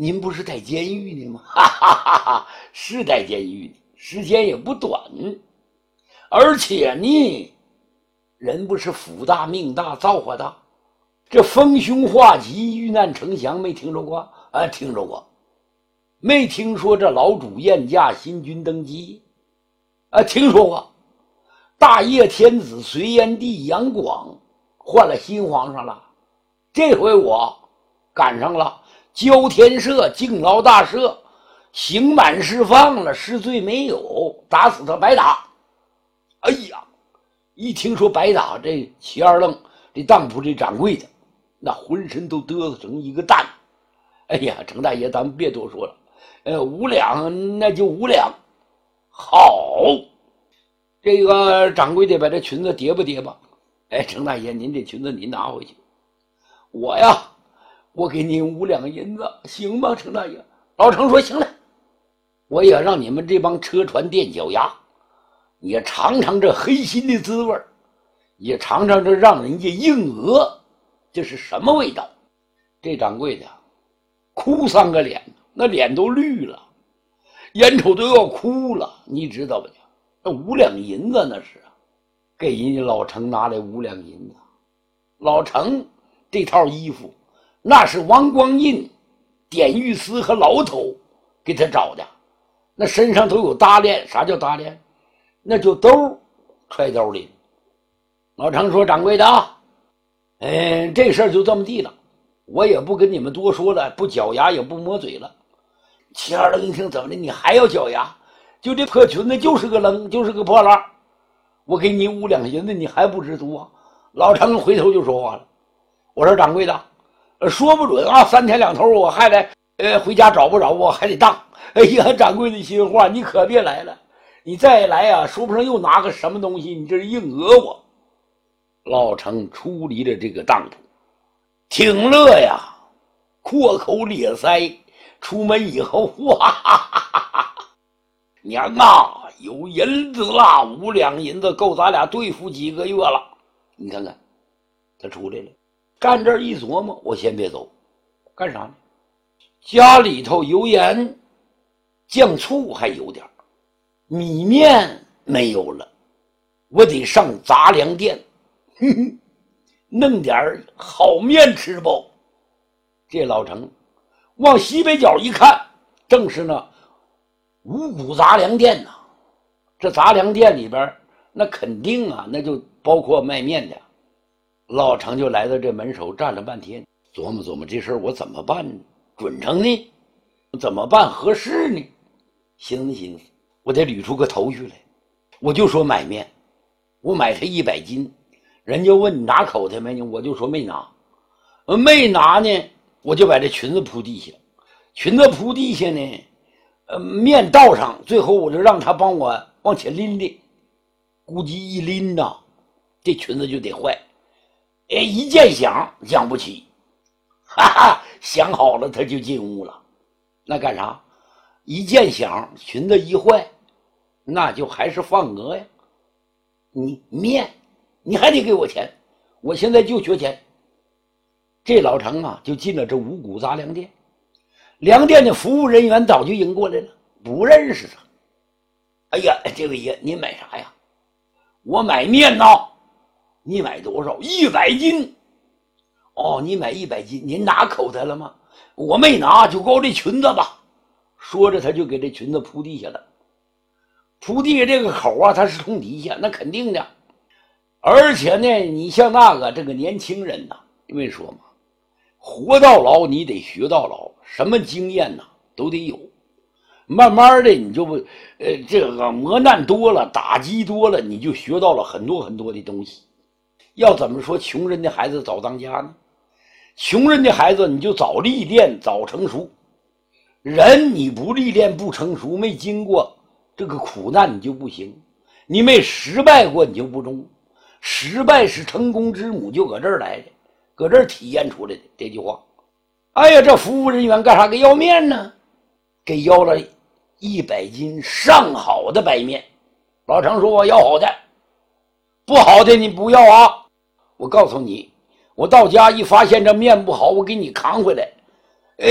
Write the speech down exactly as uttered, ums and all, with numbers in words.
您不是在监狱呢吗？哈哈哈哈，是在监狱呢，时间也不短。而且呢，人不是福大命大造化大，这逢凶化吉遇难成祥没听说过啊？听说过。没听说这老主宴驾新君登基啊？听说过。大业天子隋炀帝杨广换了新皇上了，这回我赶上了。交天赦，敬劳大赦，刑满释放了，失罪没有，打死他白打。哎呀，一听说白打，这齐二愣这当铺这掌柜的那浑身都嘚瑟成一个蛋。哎呀，程大爷咱们别多说了，呃五两那就五两。好，这个掌柜的把这裙子叠吧叠吧。哎，程大爷您这裙子您拿回去，我呀我给您五两银子行吗？程大爷。老程说行了，我也让你们这帮车船垫脚丫也尝尝这黑心的滋味，也尝尝这让人家硬讹这是什么味道。这掌柜的哭丧个脸，那脸都绿了，眼瞅都要哭了，你知道吧？那五两银子那是给人家老程拿来五两银子。老程这套衣服那是王光印、典狱司和牢头给他找的，那身上都有搭链。啥叫搭链？那就兜揣兜里。老程说掌柜的啊，嗯，这事儿就这么地了，我也不跟你们多说了，不咬牙也不抹嘴了。齐二愣一听怎么的，你还要咬牙？就这破裙子就是个愣，就是个破烂，我给你五两银子你还不知足啊？老程回头就说话了，我说掌柜的说不准啊，三天两头我还得呃回家找不着我还得当。哎呀，掌柜的心话，你可别来了，你再来啊，说不上又拿个什么东西，你这是硬讹我。老程出离了这个当铺，挺乐呀，阔口咧腮，出门以后，哇哈哈哈哈！娘啊，有银子啦，五两银子够咱俩对付几个月了。你看看，他出来了。干这儿一琢磨，我先别走，干啥呢？家里头油盐酱醋还有点，米面没有了，我得上杂粮店，哼哼，弄点好面吃吧。这老程往西北角一看，正是那五谷杂粮店呐。这杂粮店里边那肯定啊，那就包括卖面的。老程就来到这门首站了半天，琢磨琢磨这事儿我怎么办准成呢？怎么办合适呢？寻思寻思，我得捋出个头绪来。我就说买面，我买它一百斤，人家问你拿口袋没呢，我就说没拿。没拿呢，我就把这裙子铺地下，裙子铺地下呢，呃，面倒上，最后我就让他帮我往前拎的，估计一拎呐，这裙子就得坏。哎，一见响讲不起，哈哈，想好了他就进屋了。那干啥？一见响，裙子一坏，那就还是放鹅呀。你面，你还得给我钱，我现在就缺钱。这老程啊，就进了这五谷杂粮店。粮店的服务人员早就迎过来了，不认识他。哎呀，这位爷，您买啥呀？我买面呢。你买多少？一百斤。哦，你买一百斤，您拿口袋了吗？我没拿，就够这裙子吧。说着，他就给这裙子铺地下了。铺地下这个口啊，它是通底下，那肯定的。而且呢，你像那个这个年轻人呐，因为说嘛，活到老你得学到老，什么经验呐都得有。慢慢的，你就不呃这个磨难多了，打击多了，你就学到了很多很多的东西。要怎么说穷人的孩子早当家呢？穷人的孩子你就早历练早成熟，人你不历练不成熟，没经过这个苦难你就不行，你没失败过你就不中。失败是成功之母，就搁这儿来的，搁这儿体验出来的这句话。哎呀，这服务人员干啥给要面呢？给要了一百斤上好的白面。老程说我要好的，不好的你不要啊。我告诉你，我到家一发现这面不好，我给你扛回来，